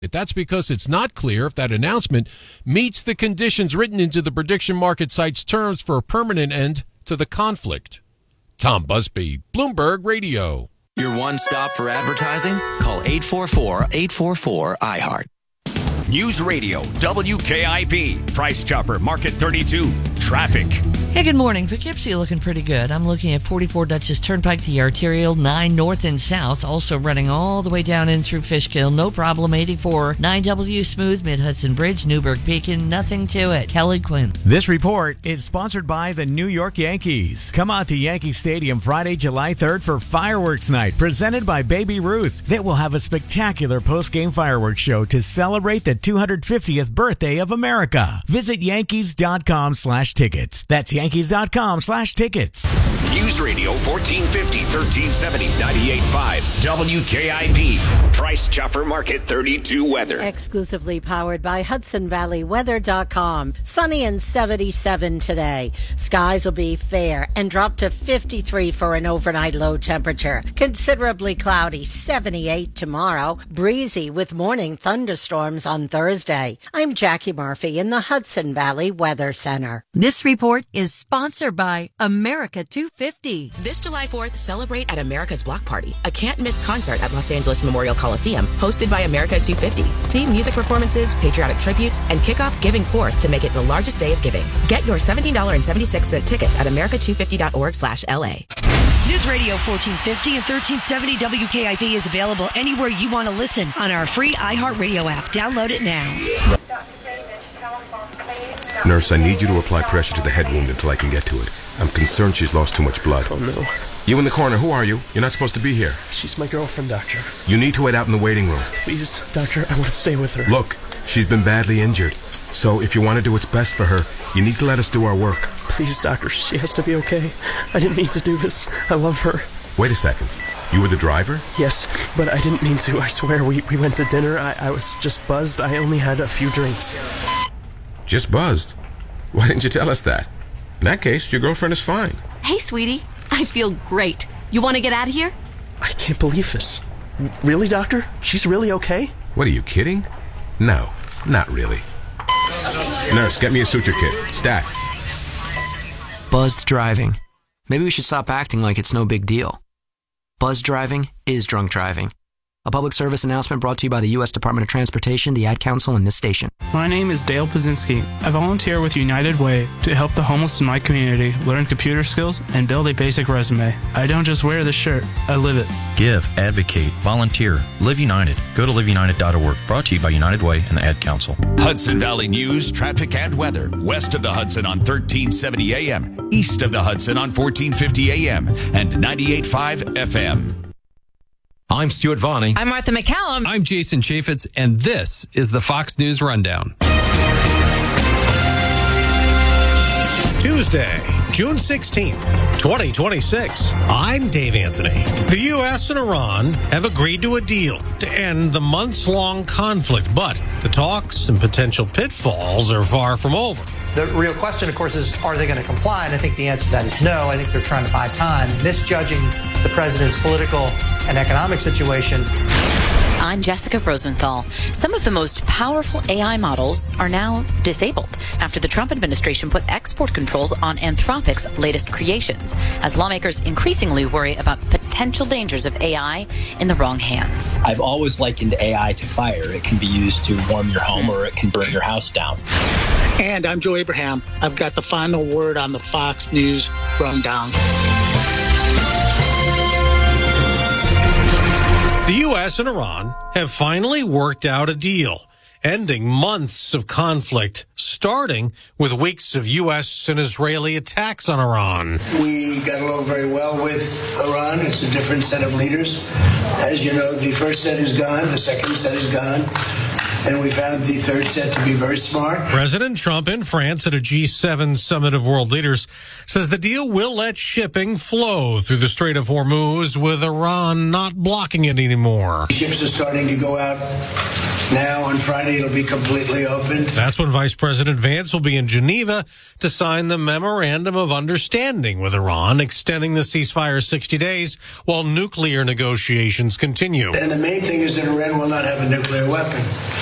That's because it's not clear if that announcement meets the conditions written into the prediction market site's terms for a permanent end to the conflict. Tom Busby, Bloomberg Radio. Your one stop for advertising? Call 844-844-iHeart. News Radio, WKIP, Price Chopper, Market 32, traffic. Hey, good morning. Poughkeepsie looking pretty good. I'm looking at 44 Dutchess Turnpike, the arterial, 9 north and south, also running all the way down in through Fishkill. No problem. 84, 9W smooth, Mid-Hudson Bridge, Newburgh Beacon, nothing to it. Kelly Quinn. This report is sponsored by the New York Yankees. Come out to Yankee Stadium Friday, July 3rd for Fireworks Night, presented by Baby Ruth. They will have a spectacular post-game fireworks show to celebrate the 250th birthday of America. Visit Yankees.com/tickets. That's Yankees.com/tickets. News Radio 1450, 1370, 98.5, WKIP, Price Chopper Market 32 weather. Exclusively powered by HudsonValleyWeather.com. Sunny and 77 today. Skies will be fair and drop to 53 for an overnight low temperature. Considerably cloudy, 78 tomorrow. Breezy with morning thunderstorms on Thursday. I'm Jackie Murphy in the Hudson Valley Weather Center. This report is sponsored by America 250. This July 4th, celebrate at America's Block Party, a can't-miss concert at Los Angeles Memorial Coliseum, hosted by America 250. See music performances, patriotic tributes, and kick off Giving Forth to make it the largest day of giving. Get your $17.76 tickets at america250.org/LA. News Radio 1450 and 1370 WKIP is available anywhere you want to listen on our free iHeartRadio app. Download it now. Nurse, I need you to apply pressure to the head wound until I can get to it. I'm concerned she's lost too much blood. Oh, no. You in the corner, who are you? You're not supposed to be here. She's my girlfriend, Doctor. You need to wait out in the waiting room. Please, Doctor, I want to stay with her. Look, she's been badly injured. So if you want to do what's best for her, you need to let us do our work. Please, Doctor, she has to be okay. I didn't mean to do this. I love her. Wait a second. You were the driver? Yes, but I didn't mean to. I swear, we went to dinner. I was just buzzed. I only had a few drinks. Just buzzed? Why didn't you tell us that? In that case, your girlfriend is fine. Hey, sweetie. I feel great. You want to get out of here? I can't believe this. Really, Doctor? She's really okay? What, are you kidding? No, not really. Nurse, get me a suture kit. Stat. Buzzed driving. Maybe we should stop acting like it's no big deal. Buzzed driving is drunk driving. A public service announcement brought to you by the U.S. Department of Transportation, the Ad Council, and this station. My name is Dale Pazinski. I volunteer with United Way to help the homeless in my community learn computer skills and build a basic resume. I don't just wear the shirt, I live it. Give, advocate, volunteer, Live United. Go to liveunited.org. Brought to you by United Way and the Ad Council. Hudson Valley News, traffic and weather. West of the Hudson on 1370 AM. East of the Hudson on 1450 AM and 98.5 FM. I'm Stuart Vonnie. I'm Martha McCallum. I'm Jason Chaffetz, and this is the Fox News Rundown. Tuesday, June 16th, 2026. I'm Dave Anthony. The U.S. and Iran have agreed to a deal to end the months-long conflict, but the talks and potential pitfalls are far from over. The real question, of course, is are they going to comply? And I think the answer to that is no. I think they're trying to buy time, misjudging the president's political and economic situation. I'm Jessica Rosenthal. Some of the most powerful AI models are now disabled after the Trump administration put export controls on Anthropic's latest creations, as lawmakers increasingly worry about potential dangers of AI in the wrong hands. I've always likened AI to fire. It can be used to warm your home or it can burn your house down. And I'm Joe Abraham. I've got the final word on the Fox News Rundown. The U.S. and Iran have finally worked out a deal, ending months of conflict, starting with weeks of U.S. and Israeli attacks on Iran. We got along very well with Iran. It's a different set of leaders. As you know, the first set is gone, the second set is gone, and we found the third set to be very smart. President Trump in France at a G7 summit of world leaders says the deal will let shipping flow through the Strait of Hormuz, with Iran not blocking it anymore. Ships are starting to go out now On Friday, it'll be completely open. That's when Vice President Vance will be in Geneva to sign the Memorandum of Understanding with Iran, extending the ceasefire 60 days while nuclear negotiations continue. And the main thing is that Iran will not have a nuclear weapon.